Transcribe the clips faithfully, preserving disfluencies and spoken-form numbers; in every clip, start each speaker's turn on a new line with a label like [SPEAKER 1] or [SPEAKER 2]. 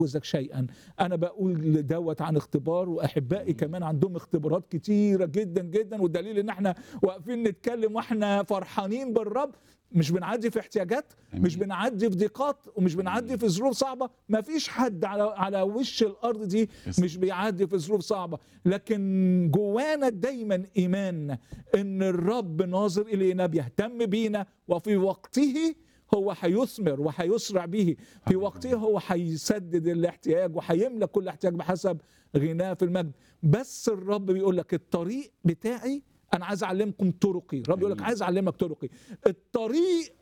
[SPEAKER 1] أجوزك شيئا. أنا بقول دوت عن اختبار، وأحبائي كمان عندهم اختبارات كتيرة جدا جدا، والدليل إن احنا واقفين نتكلم واحنا فرحانين بالرب. مش بنعدي في احتياجات، مش بنعدي في ضيقات، ومش بنعدي في ظروف صعبة. ما فيش حد على على وش الأرض دي مش بيعدي في ظروف صعبة، لكن جوانا دايما إيمان إن الرب ناظر إلينا، بيهتم بينا، وفي وقته هو هيثمر وهيسرع به. في وقته هو هيسدد الاحتياج وهيملى كل احتياج بحسب غناه في المجد. بس الرب بيقول لك الطريق بتاعي، انا عايز اعلمكم طرقي. الرب بيقول لك عايز اعلمك طرقي. الطريق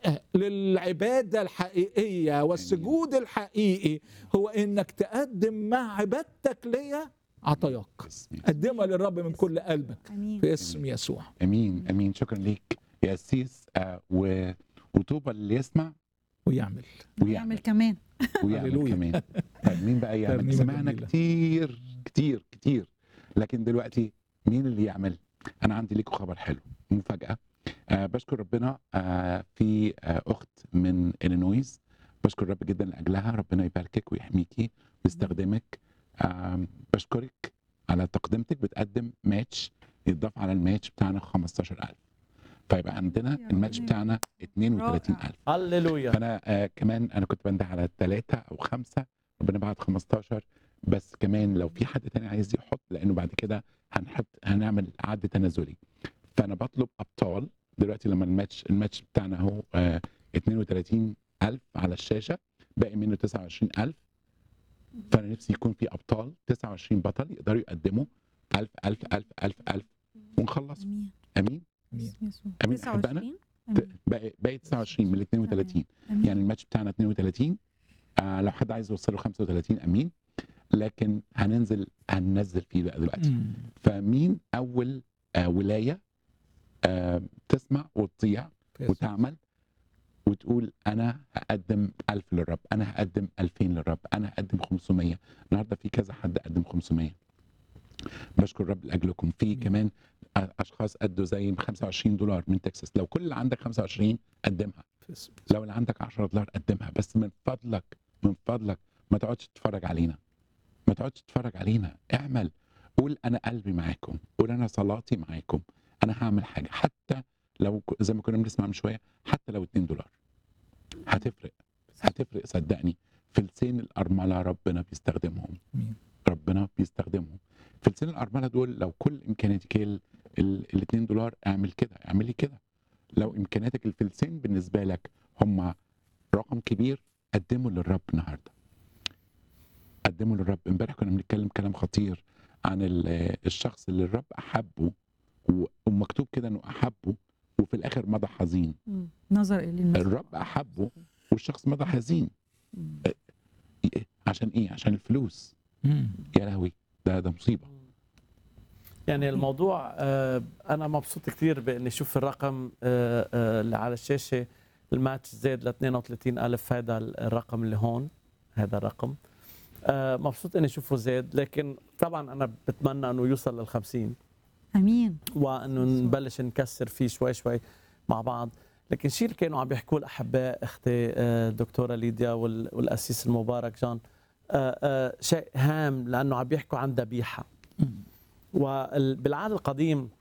[SPEAKER 1] للعباده الحقيقيه والسجود الحقيقي هو انك تقدم مع عبادتك ليا عطاياك. قدمها للرب من كل قلبك في اسم يسوع.
[SPEAKER 2] امين امين. شكرا ليك يا أسيس. آه و وطوبى اللي يسمع
[SPEAKER 1] ويعمل
[SPEAKER 3] ويعمل كمان
[SPEAKER 2] ويعمل كمان. طيب مين بقى يعمل؟ سمعنا كتير كتير كتير، لكن دلوقتي مين اللي يعمل؟ أنا عندي لكم خبر حلو، مفاجأة. آه بشكر ربنا آه في آه أخت من إلينويز، بشكر رب جدا لأجلها. ربنا يباركك ويحميكي ويستخدمك. آه بشكرك على تقدمتك، بتقدم ماتش يتضاف على الماتش بتاعنا خمستاشر ألف، فيبقى عندنا الماتش بتاعنا اتنين وتلاتين ألف.
[SPEAKER 4] هللويا.
[SPEAKER 2] فأنا آه كمان أنا كنت بنده على ثلاثة أو خمسة، ربنا بعت خمستاشر. بس كمان لو في حد تاني عايز يحط، لأنه بعد كده هنحط هنعمل عد تنازلي. فأنا بطلب أبطال دلوقتي. لما الماتش الماتش بتاعنا هو آه اتنين وتلاتين ألف على الشاشة، باقي منه تسعة وعشرين ألف. فأنا نفسي يكون في أبطال، تسعة وعشرين بطل يقدروا يقدموا ألف ألف ألف ألف ألف ونخلص. أمين أمين. أحبائنا باقي باقي تسعة وعشرين من ال اتنين وتلاتين، يعني الماتش بتاعنا اتنين وتلاتين. آه لو حد عايز يوصله خمسة وتلاتين أمين، لكن هننزل هننزل فيه بقى دلوقتي. مم. فمين أول آه ولاية آه تسمع وتطيع وتعمل وتقول أنا هقدم ألف للرب، أنا هقدم ألفين للرب، أنا هقدم خمسمية. النهارده في كذا حد قدم خمسمية. بشكر الرب لأجلكم. في كمان أشخاص أدوا زي خمسة وعشرين دولار من تكساس. لو كل اللي عندك خمسة وعشرين قدمها، لو اللي عندك عشرة دولار قدمها. بس من فضلك من فضلك ما تقعدش تتفرج علينا، ما تقعدش تتفرج علينا. اعمل، قول أنا قلبي معاكم، قول أنا صلاتي معاكم، أنا هعمل حاجة. حتى لو زي ما كنا بنسمع من شوية، حتى لو اتنين دولار هتفرق هتفرق صدقني. فلسين الأرملة ربنا بيستخدمهم، ربنا بيستخدمهم. فلسين الأرملة دول لو كل إمكانياتك ال اتنين دولار، اعمل كده، اعملي كده. لو إمكانياتك الفلسين بالنسبة لك هم رقم كبير، قدموا للرب النهارده، قدموا للرب. امبارح كنا بنتكلم كلام خطير عن الشخص اللي الرب أحبه، ومكتوب كده إنه أحبه وفي الآخر مضى حزين.
[SPEAKER 3] نظر إلى
[SPEAKER 2] الرب أحبه والشخص مضى حزين. عشان إيه؟ عشان الفلوس. يا لهوي، ده ده مصيبة.
[SPEAKER 4] يعني الموضوع آه أنا مبسوط كثير بإني أشوف الرقم آه آه اللي على الشاشة. الماتش زاد ل اتنين وتلاتين ألف، هذا الرقم اللي هون، هذا الرقم. آه مبسوط إني أشوفه زاد، لكن طبعا أنا بتمنى إنه يوصل للخمسين.
[SPEAKER 3] أمين.
[SPEAKER 4] وإنه نبلش نكسر فيه شوي شوي مع بعض. لكن الشيء اللي كانوا عم بيحكوا الأحباء أختي الدكتورة ليديا والأسيس المبارك جان آآ آآ شيء هام، لأنه عم بيحكوا عن ذبيحة. وبالعهد القديم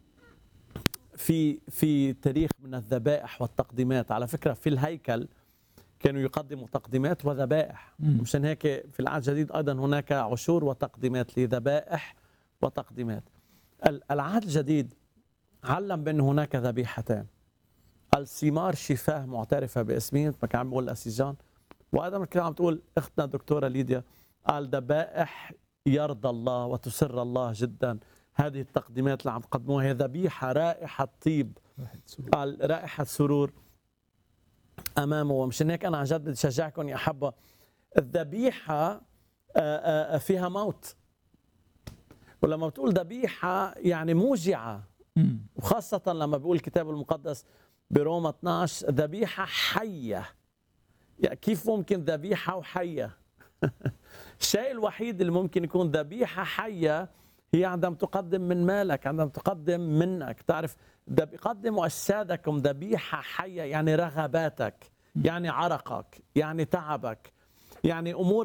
[SPEAKER 4] في في تاريخ من الذبائح والتقديمات. على فكرة في الهيكل كانوا يقدموا تقديمات وذبائح، مشان هيك في العهد الجديد أيضا هناك عشور وتقديمات لذبائح وتقديمات. العهد الجديد علم بأن هناك ذبيحتان، الثمار شفاه معترفة باسمي، ما كان عم بقول الأسيس جان، وأيضا كان عم تقول أختنا الدكتورة ليديا، قال ذبائح يرضى الله وتسر الله جدا. هذه التقديمات اللي عم تقدموها هي ذبيحة رائحة طيب، قال رائحة سرور أمامه. ومشان هيك أنا عن جد بدي أشجعكم يا أحبة، الذبيحة فيها موت. ولما بتقول ذبيحة يعني موجعة، وخاصة لما بيقول الكتاب المقدس بروما اثناشر ذبيحة حية. يعني كيف ممكن ذبيحة وحية؟ الشيء الوحيد اللي ممكن يكون ذبيحة حية هي عندما تقدم من مالك، عندما تقدم منك. تعرف قدموا أجسادكم ذبيحة حية، يعني رغباتك، يعني عرقك، يعني تعبك، يعني أمور